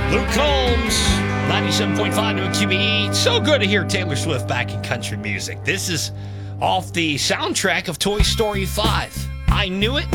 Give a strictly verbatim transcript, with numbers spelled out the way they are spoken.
Luke Combs, ninety-seven point five W Q B E. So good to hear Taylor Swift back in country music. This is off the soundtrack of Toy Story five. I Knew It